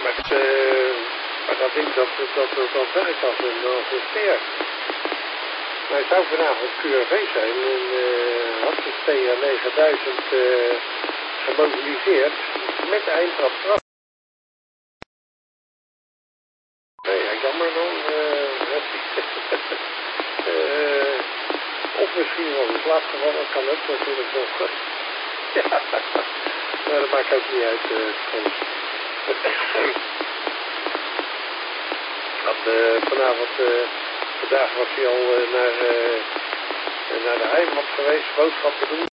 Maar dat ding dat werkt als een speer. Maar hij zou vanavond QRV zijn en had de TR 9000 gemobiliseerd met de eindtrap eraf. Nee, ja, jammer dan. Of misschien wel in slaap gevallen, kan ook natuurlijk nog. Ja, maar dat maakt ook niet uit. Vanavond, vandaag was hij al naar de heimat geweest, boodschappen doen.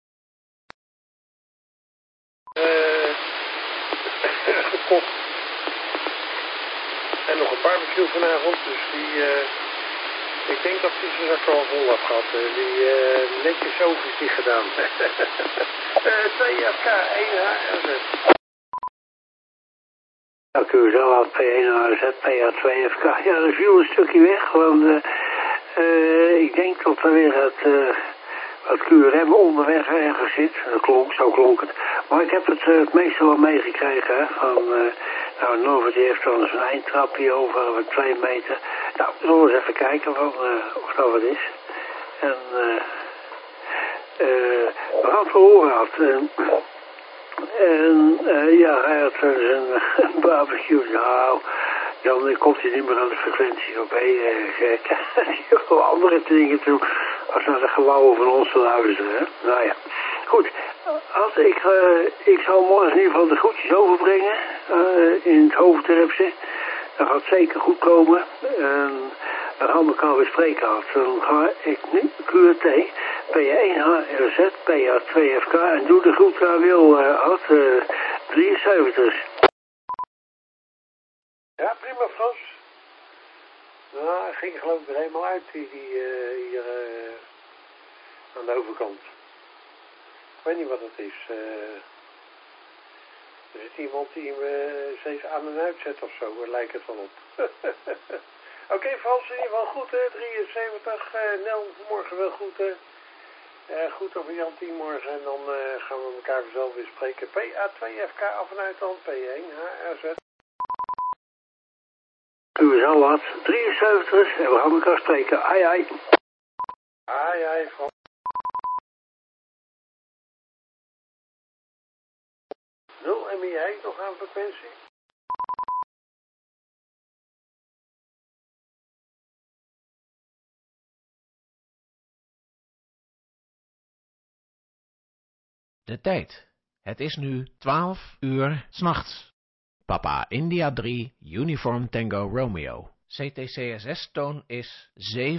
Gekocht. En nog een barbecue vanavond, dus ik denk dat hij zijn zak al vol heeft gehad. Netjes over is die gedaan. 2FK, 1HRZ. Ja, Curaçao had P1HRZ, PA2FK. Ja, er viel een stukje weg, want ik denk dat er weer het QRM onderweg ergens zit. Zo klonk het. Maar ik heb het meeste wel meegekregen, hè, van... Norbert heeft dan zijn eindtrapje over 2 meter. Nou, zullen we eens even kijken of dat wat is. En we gaan het horen gehad. Ja, hij had zijn barbecue. Nou, dan komt hij niet meer aan de frequentie op. Gek. Hij heeft wel andere dingen toe. Als naar de gewauwen van ons te luisteren. Hè? Nou ja, goed. Ik zal morgen in ieder geval de groetjes overbrengen in het Hoofddorpse. Dat gaat zeker goed komen. En we gaan elkaar weer spreken. Dan ga ik nu QRT, PA1HRZ, PA2FK en doe de groet aan Wil 73. Ja, prima Frans. Nou, hij ging geloof ik er helemaal uit hier aan de overkant. Ik weet niet wat het is. Er zit iemand die hem steeds aan en uitzet of zo, lijkt het wel op. Oké, Frans, in ieder geval goed, 73. Nel, morgen wel goed. Goed over Jan 10 morgen en dan gaan we elkaar vanzelf weer spreken. PA2FK af en uit dan, P1HRZ. Curaçao had 73 en we gaan elkaar spreken. Ai ai. Ai ai, Frans. En ben jij nog aan frequentie? De tijd. Het is nu 12 uur 's nachts. Papa India 3 Uniform Tango Romeo. CTCSS toon is 7.